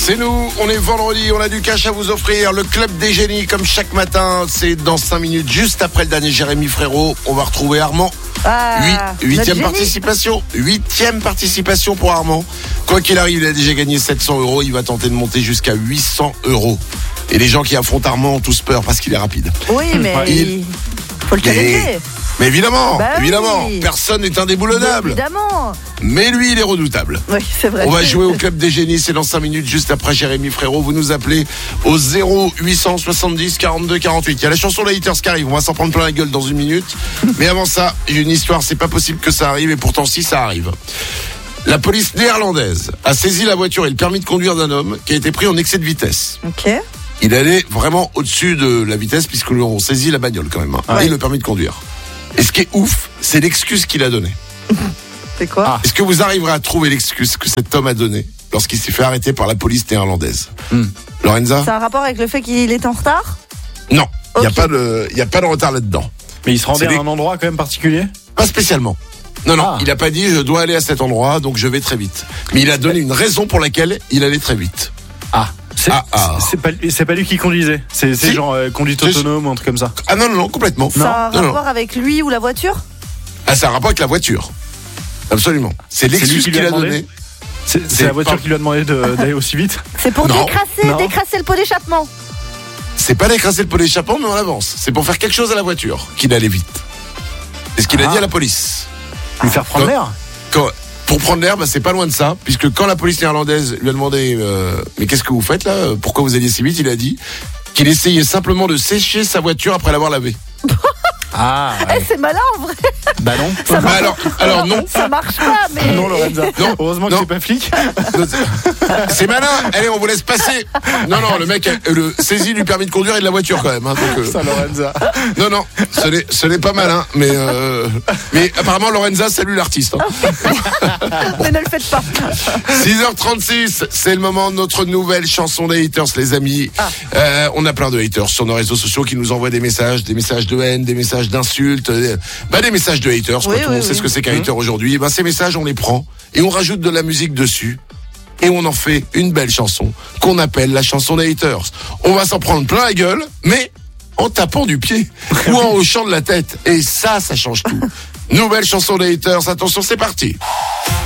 C'est nous, on est vendredi, on a du cash à vous offrir. Le Club des Génies, comme chaque matin, c'est dans 5 minutes, juste après le dernier Jérémy Frérot. On va retrouver Armand. Huitième participation pour Armand. Quoi qu'il arrive, il a déjà gagné 700 €. Il va tenter de monter jusqu'à 800 €. Et les gens qui affrontent Armand ont tous peur parce qu'il est rapide. Oui, mais faut le challenger. Mais évidemment, oui. Personne n'est indéboulonnable. Évidemment. Mais lui, il est redoutable. Oui, c'est vrai. On va jouer au Club des Génies, c'est dans 5 minutes, juste après Jérémy Frérot. Vous nous appelez au 0870 42 48. Il y a la chanson des Haters qui arrive, on va s'en prendre plein la gueule dans une minute. Mais avant ça, j'ai une histoire, c'est pas possible que ça arrive, et pourtant si ça arrive. La police néerlandaise a saisi la voiture et le permis de conduire d'un homme qui a été pris en excès de vitesse. Ok. Il allait vraiment au-dessus de la vitesse puisqu'on saisit la bagnole quand même, et le permis de conduire. Et ce qui est ouf, c'est l'excuse qu'il a donnée. C'est quoi? Est-ce que vous arriverez à trouver l'excuse que cet homme a donnée lorsqu'il s'est fait arrêter par la police néerlandaise? Lorenza? C'est un rapport avec le fait qu'il est en retard? Non, il Okay. n'y a pas de retard là-dedans. Mais il se rendait à un endroit quand même particulier? Pas spécialement. Non, il n'a pas dit je dois aller à cet endroit, donc je vais très vite. Mais il a donné une raison pour laquelle il allait très vite. C'est pas lui qui conduisait. C'est Si. genre conduite autonome ou un truc comme ça. Ah non, complètement. Ça a un Non. rapport avec lui ou la voiture? Ah, c'est un rapport avec la voiture. Absolument. C'est lui l'excuse qui lui qu'il a a demandé donnée. C'est la voiture qui lui a demandé d'aller aussi vite. C'est pour Non. décrasser le pot d'échappement. C'est pas d'écraser le pot d'échappement, mais on avance. C'est pour faire quelque chose à la voiture qu'il allait vite. C'est ce qu'il a dit à la police. Lui faire prendre l'air. Pour prendre l'air, c'est pas loin de ça, puisque quand la police néerlandaise lui a demandé mais qu'est-ce que vous faites là? Pourquoi vous alliez si vite? Il a dit qu'il essayait simplement de sécher sa voiture après l'avoir lavée. C'est malin en vrai. Bah non. Ça marche. Alors non. Ça marche pas, mais. Non, Lorenza. Non. Heureusement que c'est pas flic. C'est malin. Allez, on vous laisse passer. Non, le mec le saisit du permis de conduire et de la voiture quand même. Donc, Ça, Lorenza. Non, ce n'est pas malin, mais apparemment Lorenza salue l'artiste. Mais ne le faites pas. 6h36, c'est le moment de notre nouvelle chanson des haters, les amis. On a plein de haters sur nos réseaux sociaux qui nous envoient des messages de haine, des messages d'insultes, des messages de haters. Tout le monde sait ce que c'est qu'un hater aujourd'hui. Ces messages, on les prend et on rajoute de la musique dessus. Et on en fait une belle chanson qu'on appelle la chanson des haters. On va s'en prendre plein la gueule, mais en tapant du pied ou en hochant de la tête. Et ça change tout. Nouvelle chanson des haters. Attention, c'est parti.